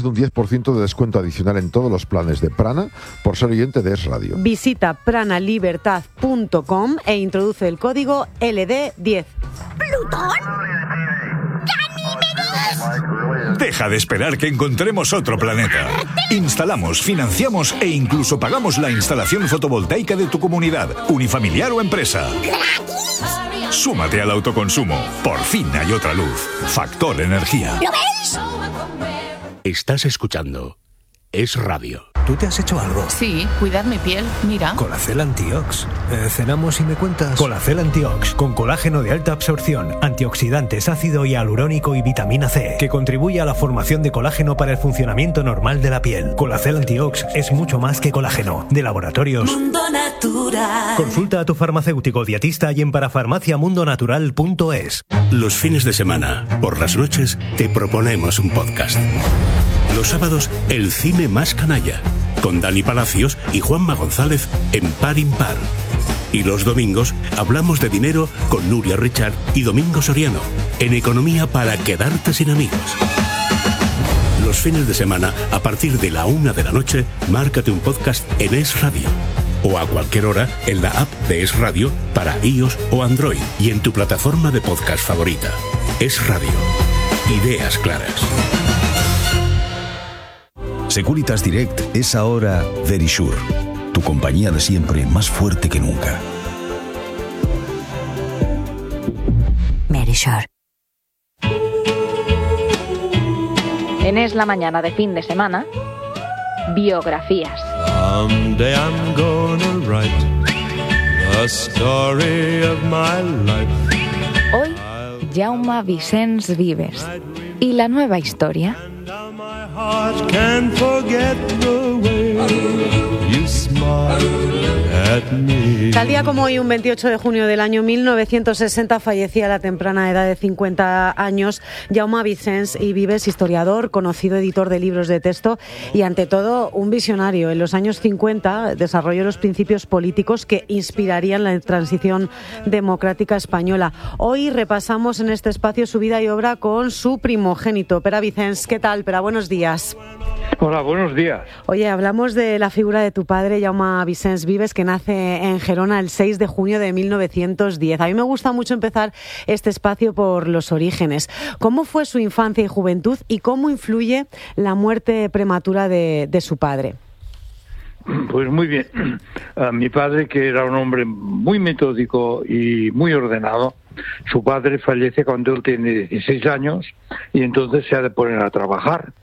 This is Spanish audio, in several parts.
de un 10% de descuento adicional en todos los planes de Prana por ser oyente de Es Radio. Visita pranalibertad.com e introduce el código LD10. ¿Plutón? ¡Ganímedes! Deja de esperar que encontremos otro planeta. Instalamos, financiamos e incluso pagamos la instalación fotovoltaica de tu comunidad, unifamiliar o empresa. ¡Gratis! Súmate al autoconsumo. Por fin hay otra luz. Factor Energía. ¿Lo veis? Estás escuchando Es Radio. ¿Tú te has hecho algo? Sí, cuidar mi piel, mira. Colacel Antiox. Cenamos y me cuentas. Colacel Antiox, con colágeno de alta absorción, antioxidantes, ácido hialurónico y vitamina C, que contribuye a la formación de colágeno para el funcionamiento normal de la piel. Colacel Antiox es mucho más que colágeno. De Laboratorios Mundo Natural. Consulta a tu farmacéutico dietista y en parafarmaciamundonatural.es. Los fines de semana, por las noches, te proponemos un podcast. Los sábados, el cine más canalla, con Dani Palacios y Juanma González en Par Impar. Y los domingos hablamos de dinero con Nuria Richard y Domingo Soriano, en Economía para quedarte sin amigos. Los fines de semana, a partir de la 1 de la noche, márcate un podcast en Es Radio. O a cualquier hora en la app de Es Radio para iOS o Android y en tu plataforma de podcast favorita. Es Radio. Ideas claras. Securitas Direct es ahora Verisure, tu compañía de siempre más fuerte que nunca. Verisure. En Es la Mañana de fin de semana, biografías. Someday I'm gonna write the story of my life. Hoy, Jaume Vicens Vives. ¿Y la nueva historia? Heart can't forget the way you smile at me. Tal día como hoy, un 28 de junio del año 1960, fallecía a la temprana edad de 50 años Jaume Vicens i Vives, historiador, conocido editor de libros de texto y, ante todo, un visionario. En los años 50 desarrolló los principios políticos que inspirarían la transición democrática española. Hoy repasamos en este espacio su vida y obra con su primogénito, Pere Vicens. ¿Qué tal, Pere? Buenos días. Hola, buenos días. Oye, hablamos de la figura de tu padre, Jaume Vicens Vives, que nace en Gerona el 6 de junio de 1910. A mí me gusta mucho empezar este espacio por los orígenes. ¿Cómo fue su infancia y juventud y cómo influye la muerte prematura de su padre? Pues muy bien. Mi padre, que era un hombre muy metódico y muy ordenado, su padre fallece cuando él tiene 16 años y entonces se ha de poner a trabajar.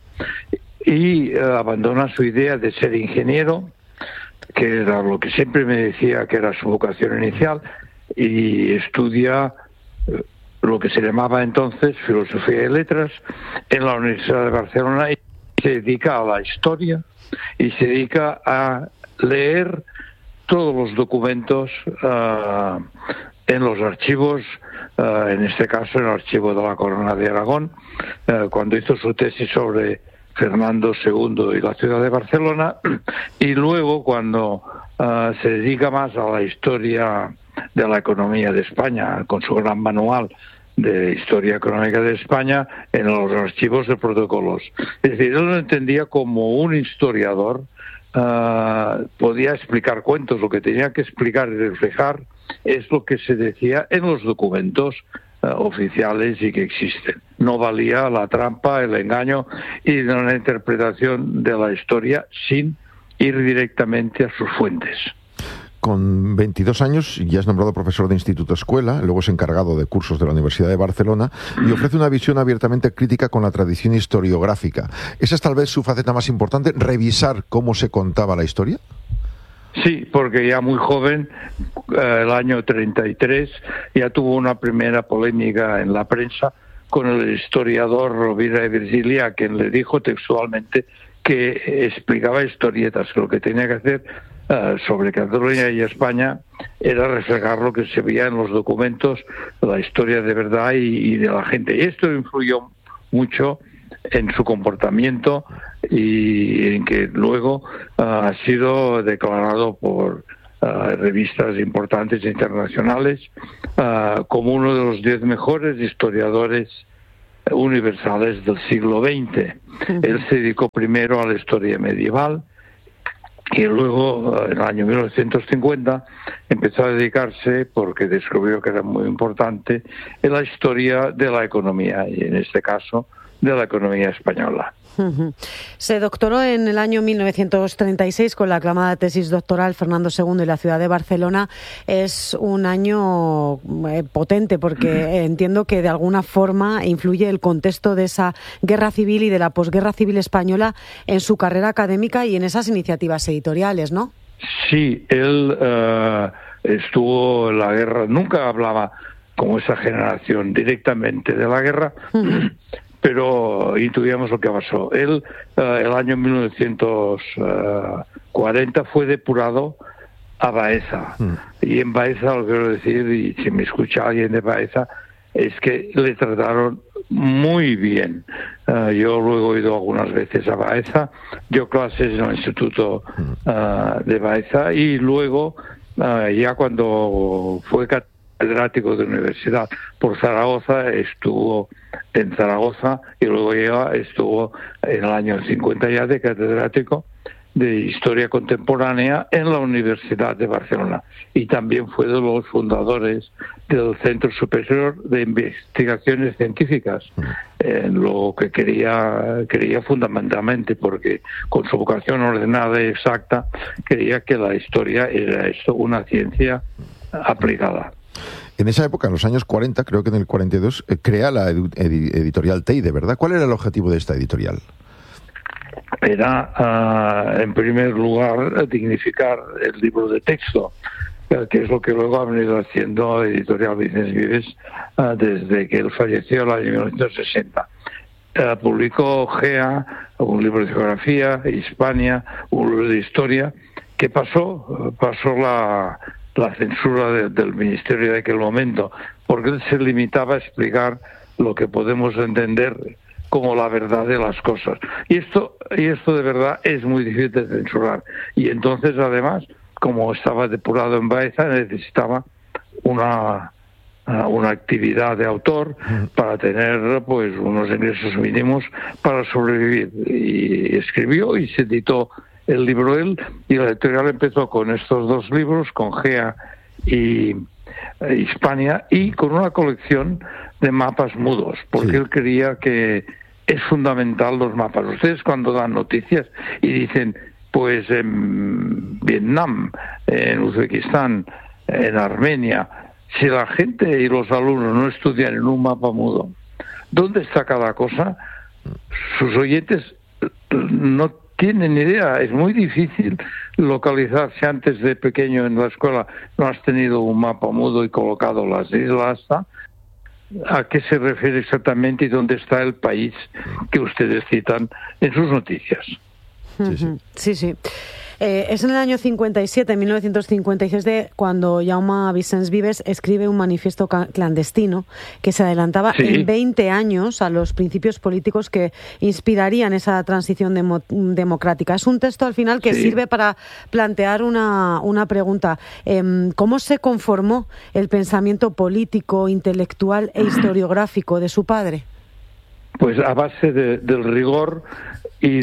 Y abandona su idea de ser ingeniero, que era lo que siempre me decía que era su vocación inicial, y estudia lo que se llamaba entonces Filosofía y Letras en la Universidad de Barcelona, y se dedica a la historia y se dedica a leer todos los documentos en los archivos, en este caso en el archivo de la Corona de Aragón, cuando hizo su tesis sobre Fernando II y la ciudad de Barcelona, y luego cuando se dedica más a la historia de la economía de España, con su gran manual de Historia Económica de España, en los archivos de protocolos. Es decir, él lo entendía como un historiador, podía explicar cuentos, lo que tenía que explicar y reflejar es lo que se decía en los documentos oficiales y que existen. No valía la trampa, el engaño y una interpretación de la historia sin ir directamente a sus fuentes. Con 22 años ya es nombrado profesor de Instituto Escuela, luego es encargado de cursos de la Universidad de Barcelona y ofrece una visión abiertamente crítica con la tradición historiográfica. ¿Esa es tal vez su faceta más importante, revisar cómo se contaba la historia? Sí, porque ya muy joven, el año 33, ya tuvo una primera polémica en la prensa con el historiador Rovira y Virgili, a quien le dijo textualmente que explicaba historietas, que lo que tenía que hacer sobre Cataluña y España era reflejar lo que se veía en los documentos, la historia de verdad y de la gente. Y esto influyó mucho en su comportamiento y en que luego ha sido declarado por revistas importantes internacionales como uno de los 10 mejores historiadores universales del siglo XX. Él se dedicó primero a la historia medieval y luego, en el año 1950, empezó a dedicarse, porque descubrió que era muy importante, en la historia de la economía, y en este caso de la economía española. Se doctoró en el año 1936 con la aclamada tesis doctoral Fernando II y la ciudad de Barcelona. Es un año potente porque entiendo que de alguna forma influye el contexto de esa guerra civil y de la posguerra civil española en su carrera académica y en esas iniciativas editoriales, ¿no? Sí, él estuvo en la guerra, nunca hablaba como esa generación directamente de la guerra, pero intuíamos lo que pasó. Él, el año 1940, fue depurado a Baeza. Y en Baeza, lo quiero decir, y si me escucha alguien de Baeza, es que le trataron muy bien. Yo luego he ido algunas veces a Baeza, dio clases en el instituto de Baeza, y luego, ya cuando fue catedrático de universidad por Zaragoza, estuvo en Zaragoza, y luego ya estuvo en el año 50 ya de catedrático de Historia Contemporánea en la Universidad de Barcelona, y también fue de los fundadores del Centro Superior de Investigaciones Científicas, lo que quería fundamentalmente, porque con su vocación ordenada y exacta, quería que la historia era esto, una ciencia aplicada. En esa época, en los años 40, creo que en el 42, crea la editorial Teide, ¿verdad? ¿Cuál era el objetivo de esta editorial? Era, en primer lugar, dignificar el libro de texto, que es lo que luego ha venido haciendo Editorial Vicens Vives desde que él falleció en el año 1960. Publicó GEA, un libro de geografía, Hispania, un libro de historia, que pasó la censura del ministerio de aquel momento, porque él se limitaba a explicar lo que podemos entender como la verdad de las cosas. Y esto de verdad es muy difícil de censurar. Y entonces, además, como estaba depurado en Baeza, necesitaba una actividad de autor para tener pues unos ingresos mínimos para sobrevivir. Y escribió y se editó el libro él, y la editorial empezó con estos dos libros, con GEA y Hispania, y con una colección de mapas mudos, porque él creía que es fundamental los mapas. Ustedes cuando dan noticias y dicen, pues en Vietnam, en Uzbekistán, en Armenia, si la gente y los alumnos no estudian en un mapa mudo, ¿dónde está cada cosa? Sus oyentes no tienen idea. Es muy difícil localizarse. Antes de pequeño en la escuela no has tenido un mapa mudo y colocado las islas, ¿a qué se refiere exactamente y dónde está el país que ustedes citan en sus noticias? Sí. Es en el año 57, 1956, cuando Jaume Vicens Vives escribe un manifiesto clandestino que se adelantaba en 20 años a los principios políticos que inspirarían esa transición democrática. Es un texto al final que sirve para plantear una pregunta. ¿Cómo se conformó el pensamiento político, intelectual e historiográfico de su padre? Pues a base del rigor y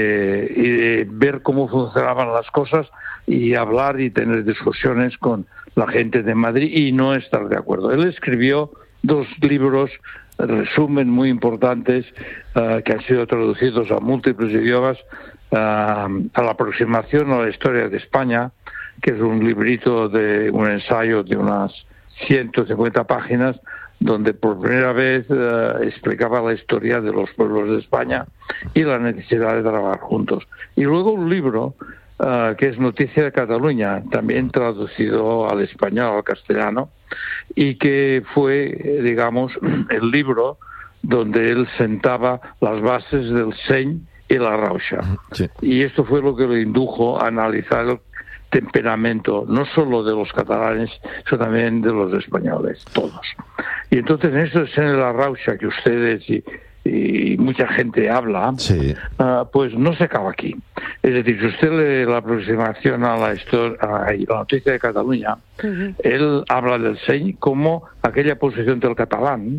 de ver cómo funcionaban las cosas y hablar y tener discusiones con la gente de Madrid y no estar de acuerdo. Él escribió dos libros, resumen muy importantes, que han sido traducidos a múltiples idiomas, a la aproximación a la historia de España, que es un librito de un ensayo de unas 150 páginas, donde por primera vez explicaba la historia de los pueblos de España y la necesidad de trabajar juntos. Y luego un libro que es Noticia de Cataluña, también traducido al español, al castellano, y que fue, digamos, el libro donde él sentaba las bases del Seny y la Rauxa. Y esto fue lo que le indujo a analizar el temperamento no solo de los catalanes, sino también de los españoles, todos. Y entonces en esto de la Rauxa que ustedes y mucha gente habla, pues no se acaba aquí. Es decir, si usted lee la aproximación a la noticia de Cataluña, él habla del Seny como aquella posición del catalán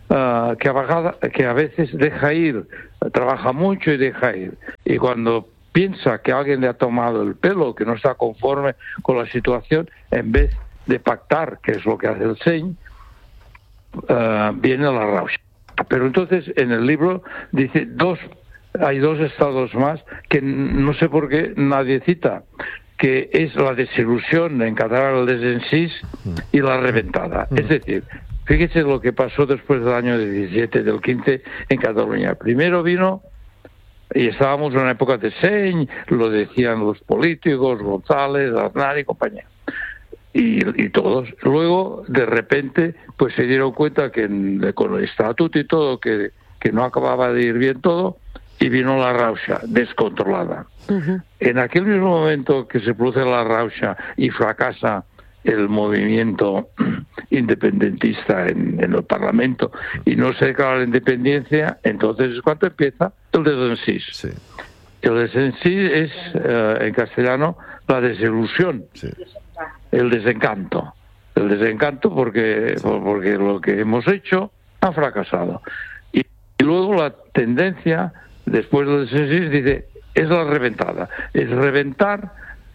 que a veces deja ir, trabaja mucho y deja ir. Y cuando piensa que alguien le ha tomado el pelo, que no está conforme con la situación, en vez de pactar, que es lo que hace el Seny, viene la rauxa. Pero entonces en el libro dice hay dos estados más que no sé por qué nadie cita, que es la desilusión, en catalán el desencís, y la reventada. Es decir, fíjese lo que pasó después del año 17, del 15 en Cataluña. Primero vino, y estábamos en una época de Seny, lo decían los políticos, González, Aznar y compañía. Y todos. Luego, de repente, pues se dieron cuenta que con el estatuto y todo, que no acababa de ir bien todo, y vino la rauxa descontrolada. En aquel mismo momento que se produce la rauxa y fracasa el movimiento independentista en el Parlamento y no se declara la independencia, entonces es cuando empieza el desencís. Sí. El desencís es, en castellano, la desilusión. Sí. El desencanto porque lo que hemos hecho ha fracasado. Y luego la tendencia, después del desencís, dice, es la reventada. Es reventar,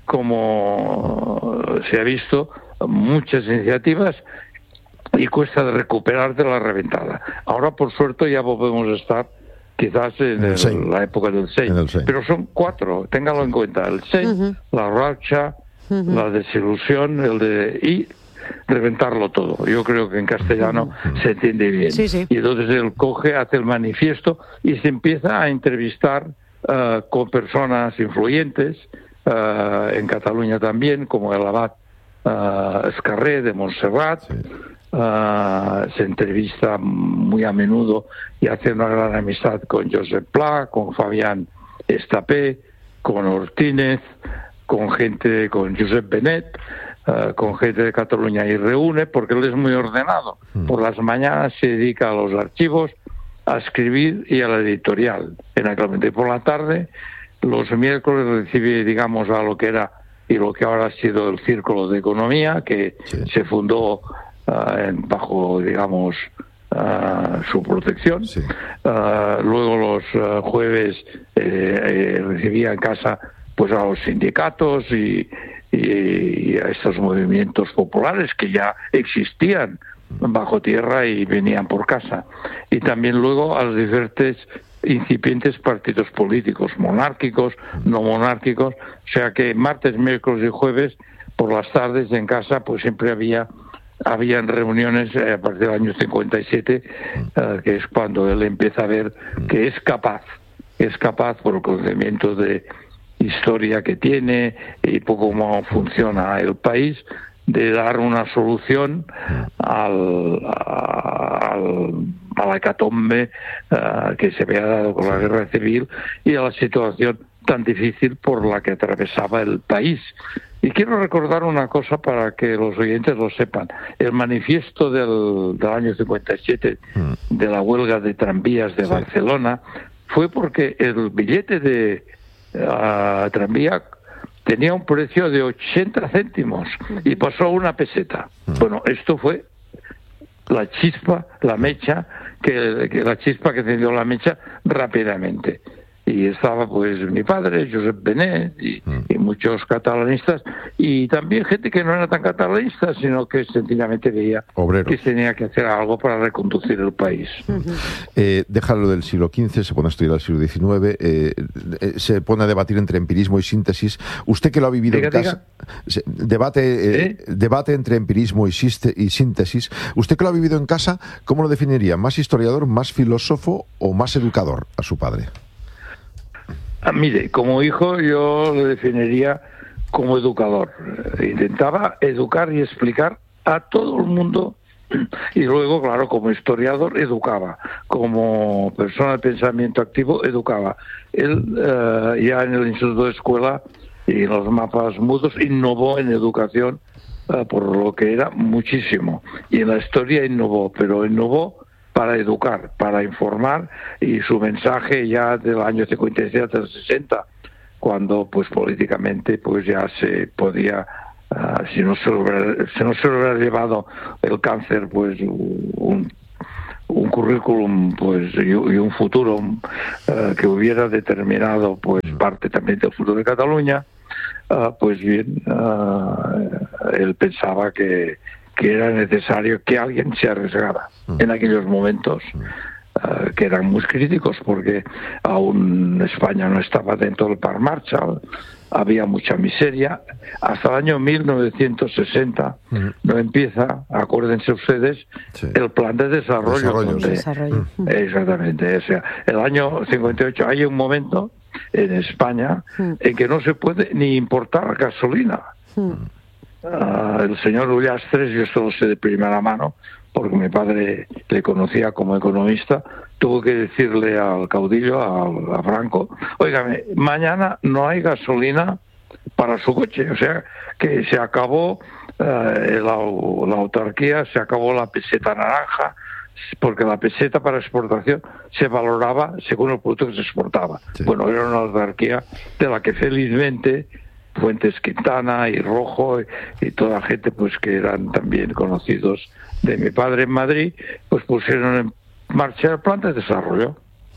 como se ha visto, muchas iniciativas, y cuesta de recuperar de la reventada. Ahora, por suerte, ya volvemos a estar quizás en la época del Seny. Pero son 4, téngalo en cuenta. El Seny, la rauxa, la desilusión, y reventarlo todo. Yo creo que en castellano se entiende bien. Sí, sí. Y entonces él coge, hace el manifiesto y se empieza a entrevistar con personas influyentes, en Cataluña también, como el abad Escarré de Montserrat. Sí. Se entrevista muy a menudo y hace una gran amistad con Josep Pla, con Fabián Estapé, con Ortínez, con Josep Benet, con gente de Cataluña, y reúne, porque él es muy ordenado. Por las mañanas se dedica a los archivos, a escribir y a la editorial. En aquel momento, y por la tarde, los miércoles recibe, digamos, a lo que era y lo que ahora ha sido el Círculo de Economía, que se fundó bajo, digamos, su protección. Sí. Luego los jueves recibía en casa pues a los sindicatos y a estos movimientos populares que ya existían bajo tierra y venían por casa. Y también luego a los diferentes incipientes partidos políticos, monárquicos, no monárquicos. O sea que martes, miércoles y jueves por las tardes en casa pues siempre habían reuniones a partir del año 57, que es cuando él empieza a ver que es capaz por el conocimiento de historia que tiene y poco cómo funciona el país, de dar una solución a la hecatombe que se había dado con la guerra civil y a la situación tan difícil por la que atravesaba el país. Y quiero recordar una cosa para que los oyentes lo sepan. El manifiesto del año 57 de la huelga de tranvías de Barcelona fue porque el billete de tranvía tenía un precio de 80 céntimos y pasó a 1 peseta. Bueno, esto fue la chispa, la mecha, la chispa que encendió la mecha rápidamente. Y estaba pues mi padre, Josep Benet, y muchos catalanistas, y también gente que no era tan catalanista, sino que sencillamente veía que tenía que hacer algo para reconducir el país. Déjalo del siglo XV, se pone a estudiar el siglo XIX, se pone a debatir entre empirismo y síntesis. Usted que lo ha vivido en casa, debate entre empirismo y síntesis. Usted que lo ha vivido en casa, ¿cómo lo definiría? ¿Más historiador, más filósofo o más educador a su padre? Mire, como hijo yo lo definiría como educador. Intentaba educar y explicar a todo el mundo, y luego, claro, como historiador educaba, como persona de pensamiento activo educaba. Él ya en el Instituto de Escuela y en los mapas mudos innovó en educación, por lo que era muchísimo, y en la historia innovó, pero innovó para educar, para informar, y su mensaje ya del año 57 al 60, cuando pues políticamente pues ya se podía, si no se hubiera llevado el cáncer pues un currículum pues y un futuro que hubiera determinado pues parte también del futuro de Cataluña, pues bien, él pensaba que era necesario que alguien se arriesgara en aquellos momentos que eran muy críticos, porque aún España no estaba dentro del Plan Marshall, había mucha miseria. Hasta el año 1960 no empieza, acuérdense ustedes, el plan de desarrollo. Exactamente, o sea, el año 58 hay un momento en España en que no se puede ni importar gasolina. El señor Ullastres, yo esto lo sé de primera mano, porque mi padre le conocía como economista, tuvo que decirle al caudillo, a Franco, óigame, mañana no hay gasolina para su coche, o sea, que se acabó la autarquía, se acabó la peseta naranja, porque la peseta para exportación se valoraba según el producto que se exportaba. Sí. Bueno, era una autarquía de la que felizmente Fuentes Quintana y Rojo y toda la gente pues que eran también conocidos de mi padre en Madrid, pues pusieron en marcha el plan de desarrollo.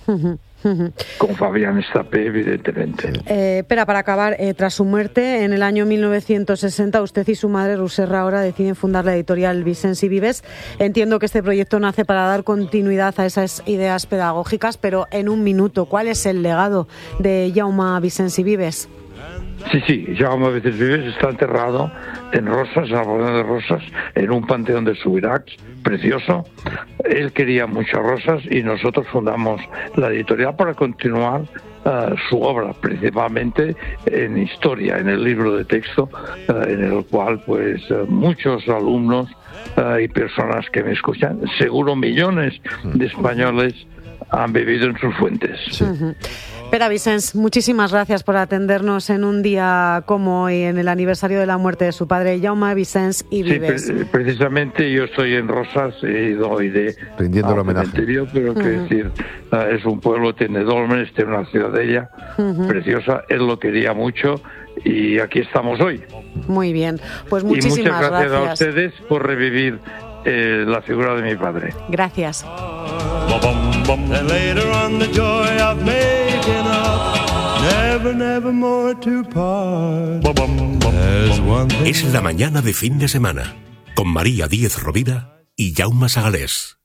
Con Fabián Estapé, evidentemente. Espera, para acabar, tras su muerte en el año 1960, usted y su madre, Roser Rahola, deciden fundar la editorial Vicens i Vives. Entiendo que este proyecto nace para dar continuidad a esas ideas pedagógicas, pero en un minuto, ¿cuál es el legado de Jaume Vicens i Vives? Sí, Jaume Vicens i Vives está enterrado en Rosas, en la Población de Rosas, en un panteón de Subirachs, precioso. Él quería muchas rosas y nosotros fundamos la editorial para continuar su obra, principalmente en historia, en el libro de texto, en el cual pues muchos alumnos y personas que me escuchan, seguro millones de españoles han bebido en sus fuentes. Sí. Pere Vicens, muchísimas gracias por atendernos en un día como hoy, en el aniversario de la muerte de su padre, Jaume Vicens i Vives. Sí, precisamente yo estoy en Rosas, he ido hoy de rindiendo el homenaje. Pero que decir, es un pueblo, tiene dólmenes, tiene una ciudadela preciosa, él lo quería mucho y aquí estamos hoy. Muy bien, pues muchísimas y muchas gracias gracias a ustedes por revivir la figura de mi padre. Gracias. And later on the joy of making up, never, never more to part. Es la mañana de fin de semana, con María Díez Rovira y Jaume Sagalés.